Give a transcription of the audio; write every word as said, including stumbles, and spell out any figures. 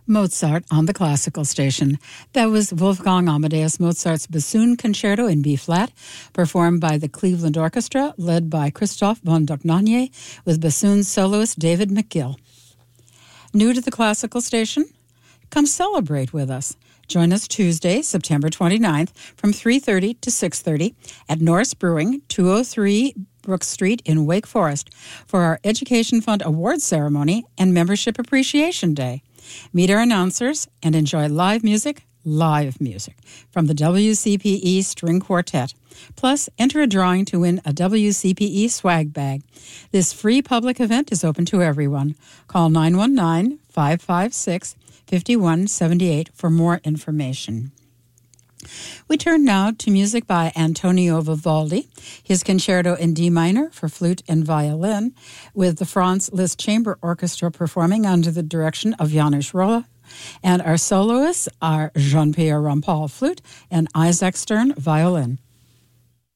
Mozart on the Classical Station. That was Wolfgang Amadeus Mozart's Bassoon Concerto in B-flat, performed by the Cleveland Orchestra, led by Christophe von Dohnanyi, with bassoon soloist David McGill. New to the Classical Station? Come celebrate with us. Join us Tuesday, September twenty-ninth, from three thirty to six thirty at Norris Brewing, two oh three Brook Street in Wake Forest, for our Education Fund Awards Ceremony and Membership Appreciation Day. Meet our announcers and enjoy live music, live music, from the W C P E String Quartet. Plus, enter a drawing to win a W C P E swag bag. This free public event is open to everyone. Call nine one nine, five five six, five one seven eight for more information. We turn now to music by Antonio Vivaldi, his concerto in D minor for flute and violin, with the Franz Liszt Chamber Orchestra performing under the direction of Janusz Rolla, and our soloists are Jean-Pierre Rampal flute and Isaac Stern violin.